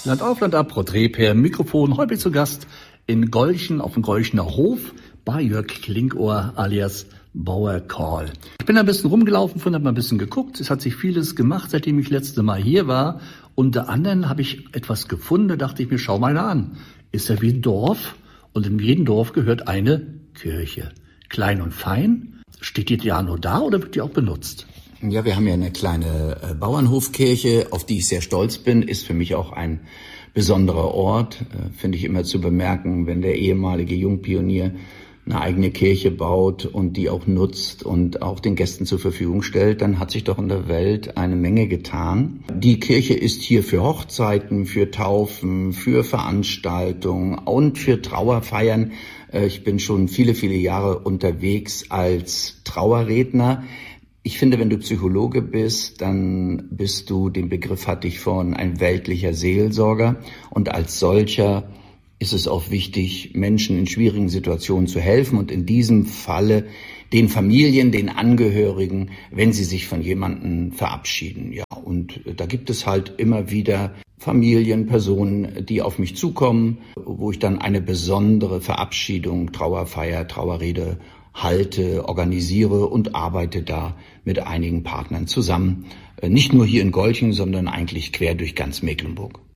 Land auf, Land ab, Porträt per Mikrofon. Heute zu Gast in Golchen auf dem Golchener Hof bei Jörg Klinkohr alias Bauer Karl. Ich bin ein bisschen rumgelaufen, habe mal ein bisschen geguckt. Es hat sich vieles gemacht, seitdem ich letzte Mal hier war. Unter anderem habe ich etwas gefunden, da dachte ich mir, schau mal an. Ist ja wie ein Dorf und in jedem Dorf gehört eine Kirche. Klein und fein. Steht die ja nur da oder wird die auch benutzt? Ja, wir haben ja eine kleine Bauernhofkirche, auf die ich sehr stolz bin, ist für mich auch ein besonderer Ort. Finde ich immer zu bemerken, wenn der ehemalige Jungpionier eine eigene Kirche baut und die auch nutzt und auch den Gästen zur Verfügung stellt, dann hat sich doch in der Welt eine Menge getan. Die Kirche ist hier für Hochzeiten, für Taufen, für Veranstaltungen und für Trauerfeiern. Ich bin schon viele, viele Jahre unterwegs als Trauerredner. Ich finde, wenn du Psychologe bist, dann bist du, den Begriff hatte ich vorhin, ein weltlicher Seelsorger. Und als solcher ist es auch wichtig, Menschen in schwierigen Situationen zu helfen und in diesem Falle den Familien, den Angehörigen, wenn sie sich von jemandem verabschieden. Ja, und da gibt es halt immer wieder Familien, Personen, die auf mich zukommen, wo ich dann eine besondere Verabschiedung, Trauerfeier, Trauerrede halte, organisiere und arbeite da mit einigen Partnern zusammen. Nicht nur hier in Golchen, sondern eigentlich quer durch ganz Mecklenburg.